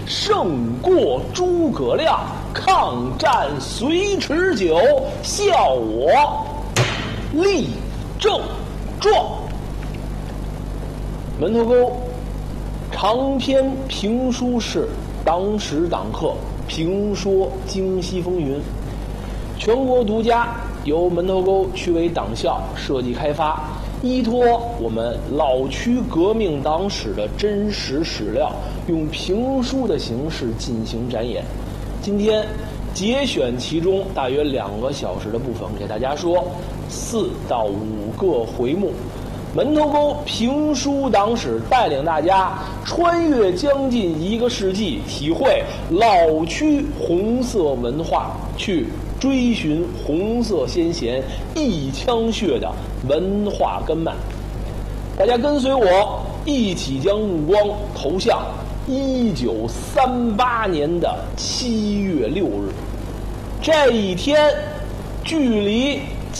胜过诸葛亮，抗战虽持久，效我立正状。门头沟长篇评书式党史党课，评说京西风云，全国独家，由门头沟区委党校设计开发，依托我们老区革命党史的真实史料，用评书的形式进行展演。今天节选其中大约2个小时的部分，给大家说4到5个回目。门头沟评书党史带领大家穿越将近1个世纪，体会老区红色文化，去追寻红色先贤一腔血的文化根脉。大家跟随我一起将目光投向1938年的7月6日，这一天距离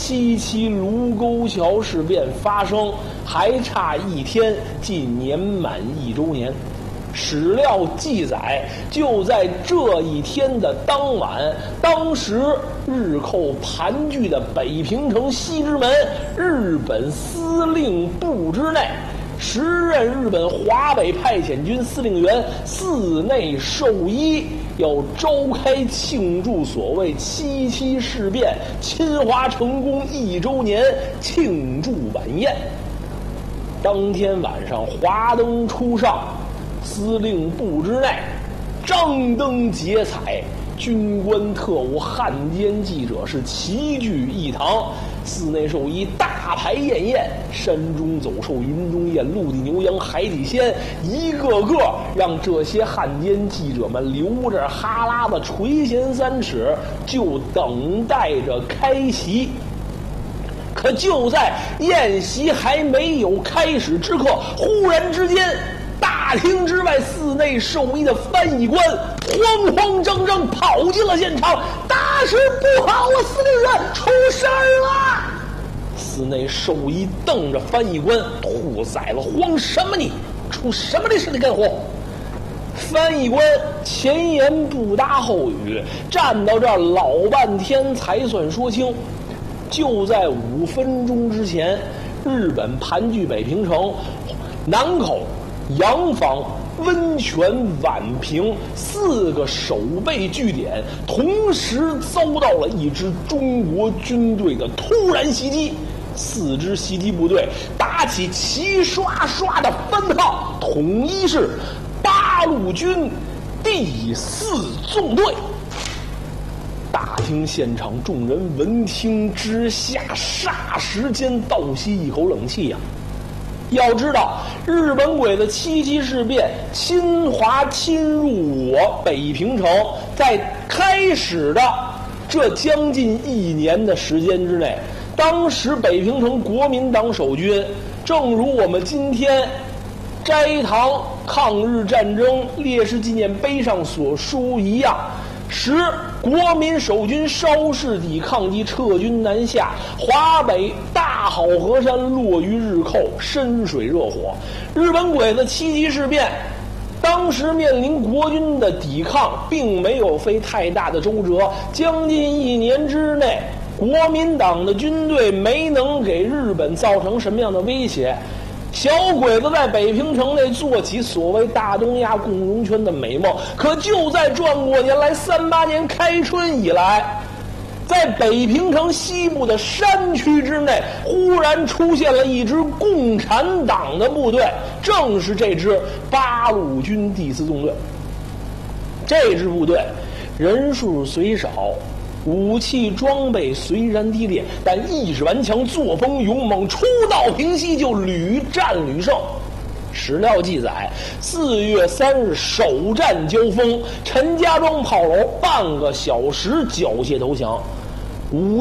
77卢沟桥事变发生还差1天，近年满1周年。史料记载，就在这一天的当晚，当时日寇盘踞的北平城西直门日本司令部之内，时任日本华北派遣军司令员寺内寿一要召开庆祝所谓77事变侵华成功1周年庆祝晚宴。当天晚上华灯初上，司令部之内张灯结彩，军官特务汉奸记者是齐聚一堂，寺内寿一大排宴宴，山中走兽，云中雁，陆地牛羊，海底鲜，一个个让这些汉奸记者们流着哈喇子垂涎3尺，就等待着开席。可就在宴席还没有开始之刻，忽然之间，大厅之外寺内寿一的翻译官慌慌张张跑进了现场，大事不好了，司令员出事儿了！寺内寿一瞪着翻译官，兔崽了，慌什么你？出什么这事你干活？翻译官前言不搭后语，站到这儿老半天才算说清。就在5分钟之前，日本盘踞北平城、南口、洋房、温泉、宛平4个守备据点同时遭到了一支中国军队的突然袭击。4支袭击部队打起齐刷刷的番号，统一是八路军第4纵队。大厅现场众人闻听之下，霎时间倒吸一口冷气呀！要知道，日本鬼子77事变侵华侵入我北平城，在开始的这将近1年的时间之内，当时北平城国民党守军，正如我们今天斋堂抗日战争烈士纪念碑上所书一样，使国民守军稍事抵抗即撤军南下，华北大好河山落于日寇，深水热火。日本鬼子77事变当时面临国军的抵抗，并没有费太大的周折，将近1年之内，国民党的军队没能给日本造成什么样的威胁。小鬼子在北平城内做起所谓大东亚共荣圈的美梦，可就在转过年来38年开春以来，在北平城西部的山区之内，忽然出现了一支共产党的部队，正是这支八路军第4纵队。这支部队人数虽少，武器装备虽然低劣，但意志顽强，作风勇猛，初到平西就屡战屡胜。史料记载，4月3日首战交锋，陈家庄炮楼半个小时缴械投降。